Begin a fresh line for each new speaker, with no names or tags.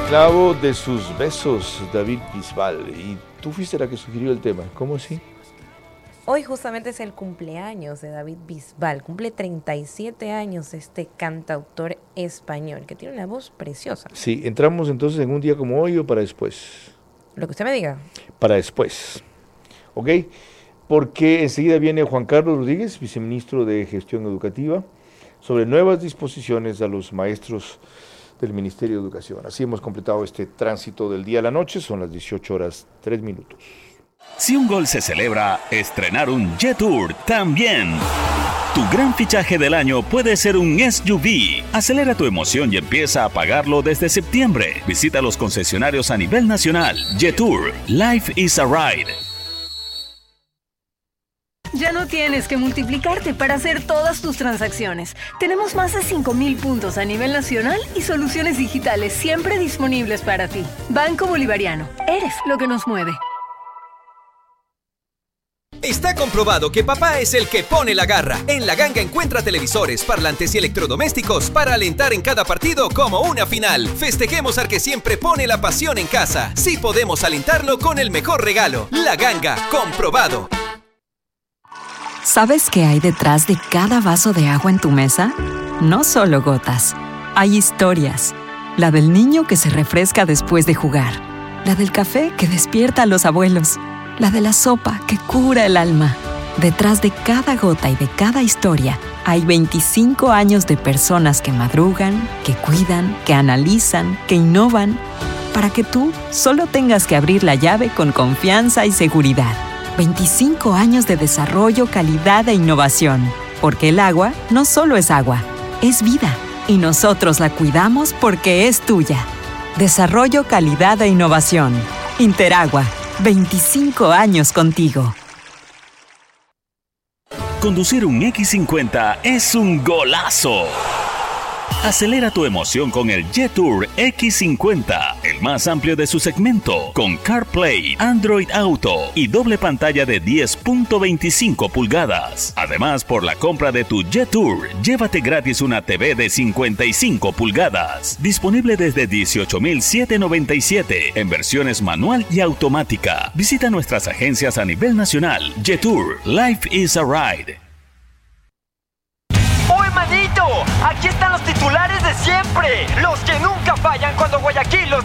Esclavo de sus besos, David Bisbal. Y tú fuiste la que sugirió el tema, ¿cómo así?
Hoy justamente es el cumpleaños de David Bisbal. Cumple 37 años este cantautor español que tiene una voz preciosa.
Sí, entramos entonces en un día como hoy o para después.
Lo que usted me diga.
Para después, ¿ok? Porque enseguida viene Juan Carlos Rodríguez, viceministro de Gestión Educativa, sobre nuevas disposiciones a los maestros del Ministerio de Educación. Así hemos completado este tránsito del día a la noche, son las 18:03.
Si un gol se celebra, estrenar un Jetour también. Tu gran fichaje del año puede ser un SUV. Acelera tu emoción y empieza a pagarlo desde septiembre. Visita los concesionarios a nivel nacional. Jetour, Life is a Ride.
Ya no tienes que multiplicarte para hacer todas tus transacciones. Tenemos más de 5,000 puntos a nivel nacional y soluciones digitales siempre disponibles para ti. Banco Bolivariano. Eres lo que nos mueve.
Está comprobado que papá es el que pone la garra. En La Ganga encuentra televisores, parlantes y electrodomésticos para alentar en cada partido como una final. Festejemos al que siempre pone la pasión en casa. Sí podemos alentarlo con el mejor regalo. La Ganga, comprobado.
¿Sabes qué hay detrás de cada vaso de agua en tu mesa? No solo gotas. Hay historias. La del niño que se refresca después de jugar. La del café que despierta a los abuelos. La de la sopa que cura el alma. Detrás de cada gota y de cada historia hay 25 años de personas que madrugan, que cuidan, que analizan, que innovan, para que tú solo tengas que abrir la llave con confianza y seguridad. 25 años de desarrollo, calidad e innovación. Porque el agua no solo es agua, es vida. Y nosotros la cuidamos porque es tuya. Desarrollo, calidad e innovación. Interagua. 25 años contigo.
Conducir un X50 es un golazo. Acelera tu emoción con el Jetour X50, el más amplio de su segmento, con CarPlay, Android Auto y doble pantalla de 10.25 pulgadas. Además, por la compra de tu Jetour, llévate gratis una TV de 55 pulgadas. Disponible desde 18,797 en versiones manual y automática. Visita nuestras agencias a nivel nacional. Jetour, Life is a Ride.
¡Manito! Aquí están los titulares de siempre, los que nunca fallan cuando Guayaquil los